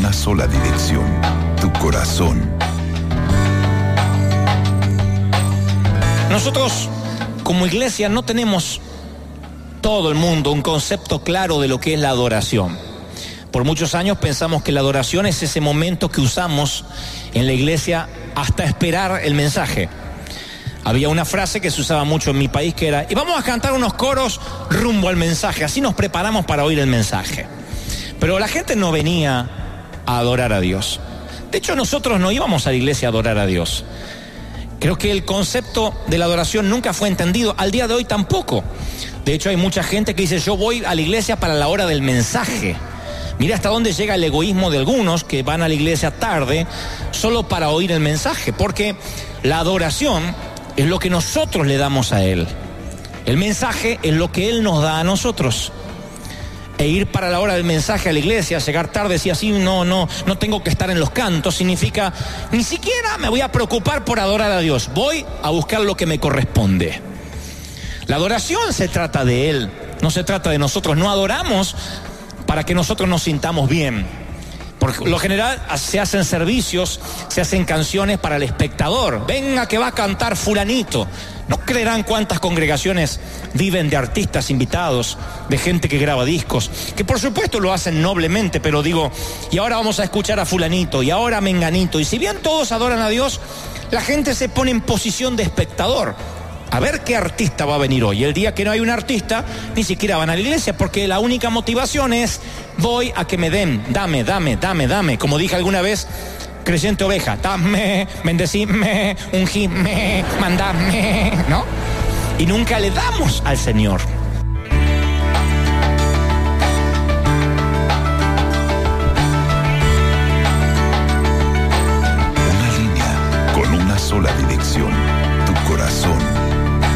una sola dirección, tu corazón. Nosotros, como iglesia, no tenemos todo el mundo un concepto claro de lo que es la adoración. Por muchos años pensamos que la adoración es ese momento que usamos en la iglesia hasta esperar el mensaje. Había una frase que se usaba mucho en mi país que era: y vamos a cantar unos coros rumbo al mensaje, así nos preparamos para oír el mensaje. Pero la gente no venía a adorar a Dios. De hecho, nosotros no íbamos a la iglesia a adorar a Dios. Creo que el concepto de la adoración nunca fue entendido, al día de hoy tampoco. De hecho, hay mucha gente que dice: yo voy a la iglesia para la hora del mensaje. Mira hasta dónde llega el egoísmo de algunos que van a la iglesia tarde solo para oír el mensaje, porque la adoración es lo que nosotros le damos a Él. El mensaje es lo que Él nos da a nosotros. E ir para la hora del mensaje a la iglesia, llegar tarde, si así no tengo que estar en los cantos, significa ni siquiera me voy a preocupar por adorar a Dios, voy a buscar lo que me corresponde. La adoración se trata de Él, no se trata de nosotros. No adoramos para que nosotros nos sintamos bien. Por lo general se hacen servicios, se hacen canciones para el espectador. Venga que va a cantar fulanito. No creerán cuántas congregaciones viven de artistas invitados, de gente que graba discos, que por supuesto lo hacen noblemente, pero digo, y ahora vamos a escuchar a fulanito, y ahora a menganito. Y si bien todos adoran a Dios, la gente se pone en posición de espectador. A ver qué artista va a venir hoy. El día que no hay un artista, ni siquiera van a la iglesia, porque la única motivación es: voy a que me den, dame. Como dije alguna vez, creyente oveja: dame, bendecime, ungime, mandame, ¿no? Y nunca le damos al Señor. Una línea con una sola dirección, tu corazón.